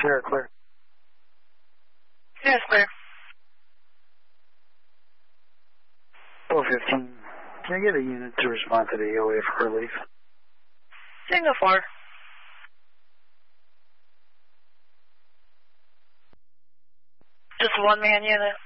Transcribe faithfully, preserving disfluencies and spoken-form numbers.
Sierra clear. Yes, clear. four fifteen. Can I get a unit to respond to the E O A for relief? Signal four. Just one man unit.